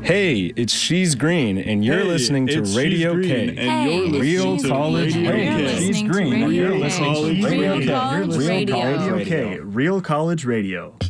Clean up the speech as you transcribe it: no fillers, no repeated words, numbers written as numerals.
Hey, it's She's Green, and you're listening to Radio K. Real College Radio. She's Green, and you're listening to Radio K. Real College Radio. Real College Radio.